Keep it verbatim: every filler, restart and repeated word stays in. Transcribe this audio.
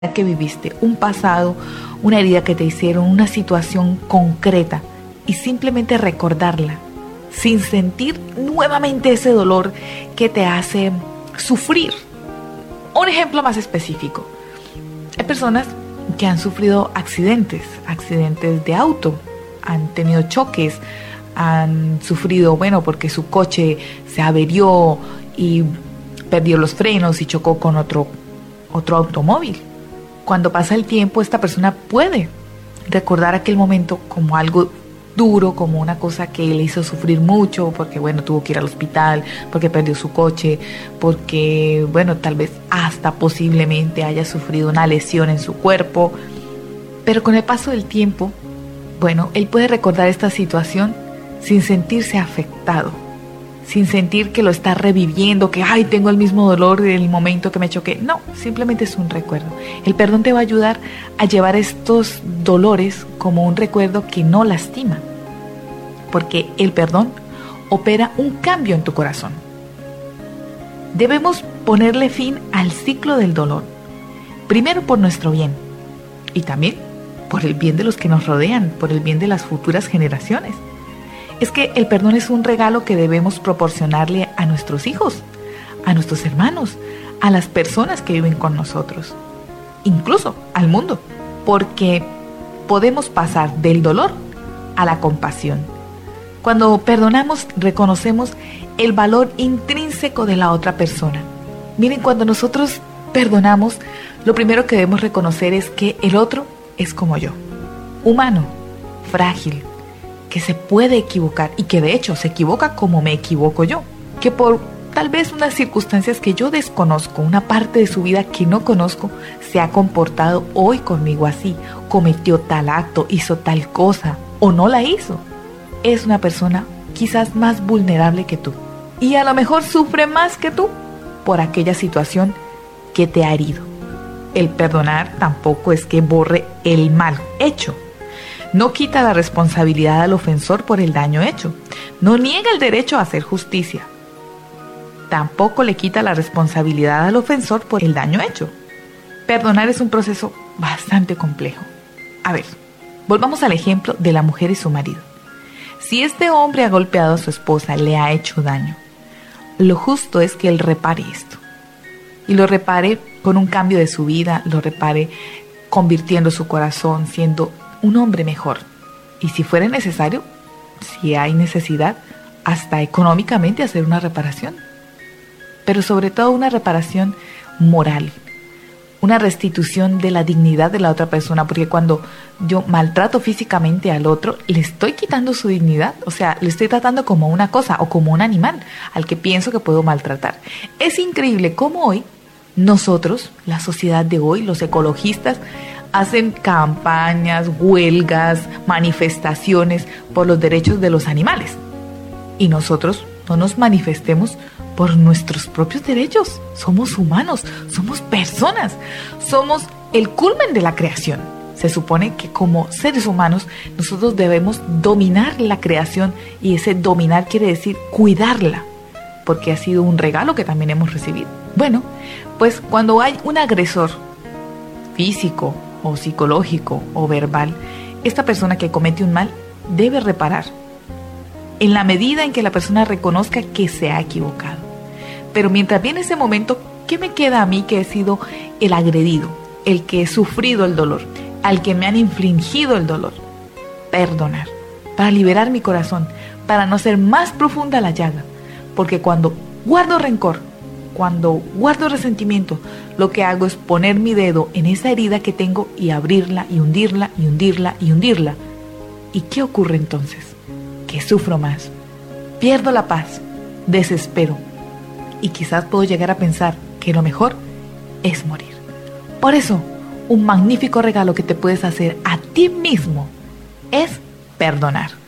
que viviste, un pasado, una herida que te hicieron, una situación concreta, y simplemente recordarla sin sentir nuevamente ese dolor que te hace sufrir. Un ejemplo más específico: hay personas que han sufrido accidentes, accidentes de auto, han tenido choques, han sufrido, bueno, porque su coche se averió y perdió los frenos y chocó con otro, otro automóvil. Cuando pasa el tiempo, esta persona puede recordar aquel momento como algo duro, como una cosa que le hizo sufrir mucho, porque bueno, tuvo que ir al hospital, porque perdió su coche, porque bueno, tal vez hasta posiblemente haya sufrido una lesión en su cuerpo. Pero con el paso del tiempo, bueno, él puede recordar esta situación sin sentirse afectado, sin sentir que lo está reviviendo, que ay, tengo el mismo dolor del momento que me choqué. No, simplemente es un recuerdo. El perdón te va a ayudar a llevar estos dolores como un recuerdo que no lastima, porque el perdón opera un cambio en tu corazón. Debemos ponerle fin al ciclo del dolor, primero por nuestro bien y también por el bien de los que nos rodean, por el bien de las futuras generaciones. Es que el perdón es un regalo que debemos proporcionarle a nuestros hijos, a nuestros hermanos, a las personas que viven con nosotros, incluso al mundo, porque podemos pasar del dolor a la compasión. Cuando perdonamos, reconocemos el valor intrínseco de la otra persona. Miren, cuando nosotros perdonamos, lo primero que debemos reconocer es que el otro es como yo, humano, frágil, que se puede equivocar y que de hecho se equivoca como me equivoco yo, que por tal vez unas circunstancias que yo desconozco, una parte de su vida que no conozco, se ha comportado hoy conmigo así, cometió tal acto, hizo tal cosa o no la hizo. Es una persona quizás más vulnerable que tú y a lo mejor sufre más que tú por aquella situación que te ha herido. El perdonar tampoco es que borre el mal hecho. No quita la responsabilidad al ofensor por el daño hecho. No niega el derecho a hacer justicia. Tampoco le quita la responsabilidad al ofensor por el daño hecho. Perdonar es un proceso bastante complejo. A ver, volvamos al ejemplo de la mujer y su marido. Si este hombre ha golpeado a su esposa, le ha hecho daño, lo justo es que él repare esto. Y lo repare con un cambio de su vida, lo repare convirtiendo su corazón, siendo un hombre mejor. Y si fuera necesario, si hay necesidad, hasta económicamente hacer una reparación. Pero sobre todo una reparación moral, una restitución de la dignidad de la otra persona, porque cuando yo maltrato físicamente al otro, le estoy quitando su dignidad, o sea, le estoy tratando como una cosa o como un animal al que pienso que puedo maltratar. Es increíble cómo hoy nosotros, la sociedad de hoy, los ecologistas, hacen campañas, huelgas, manifestaciones por los derechos de los animales. Y nosotros no nos manifestemos por nuestros propios derechos. Somos humanos, somos personas, somos el culmen de la creación. Se supone que como seres humanos nosotros debemos dominar la creación, y ese dominar quiere decir cuidarla, porque ha sido un regalo que también hemos recibido. Bueno, pues cuando hay un agresor físico o psicológico o verbal, esta persona que comete un mal debe reparar en la medida en que la persona reconozca que se ha equivocado. Pero mientras viene ese momento, ¿qué me queda a mí que he sido el agredido, el que he sufrido el dolor, al que me han infligido el dolor? Perdonar, para liberar mi corazón, para no ser más profunda la llaga, porque cuando guardo rencor, cuando guardo resentimiento, lo que hago es poner mi dedo en esa herida que tengo y abrirla y hundirla y hundirla y hundirla. ¿Y qué ocurre entonces? Que sufro más, pierdo la paz, desespero y quizás puedo llegar a pensar que lo mejor es morir. Por eso, un magnífico regalo que te puedes hacer a ti mismo es perdonar.